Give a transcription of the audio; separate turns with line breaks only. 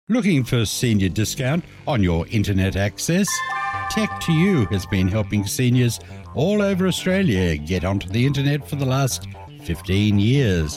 Looking for senior discount on your internet access? Tech2U has been helping seniors all over Australia get onto the internet for the last 15 years.